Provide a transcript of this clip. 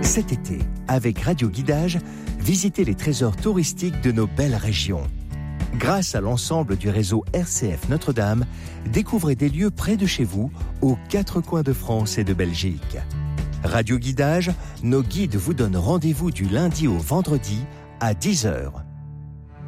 Cet été, avec Radio Guidage, visitez les trésors touristiques de nos belles régions. Grâce à l'ensemble du réseau RCF Notre-Dame, découvrez des lieux près de chez vous, aux 4 coins de France et de Belgique. Radio Guidage, nos guides vous donnent rendez-vous du lundi au vendredi à 10h.